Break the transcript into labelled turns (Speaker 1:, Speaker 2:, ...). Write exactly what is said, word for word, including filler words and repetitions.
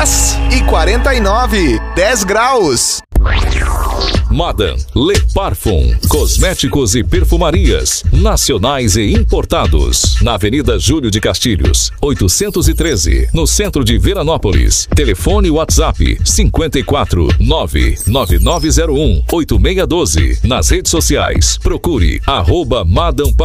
Speaker 1: duas e quarenta e nove, dez graus.
Speaker 2: Madam Le Parfum, cosméticos e perfumarias, nacionais e importados. Na Avenida Júlio de Castilhos, oitocentos e treze, no centro de Veranópolis. Telefone WhatsApp cinco quatro nove nove nove zero um oito seis um dois. Nas redes sociais, procure arroba Madam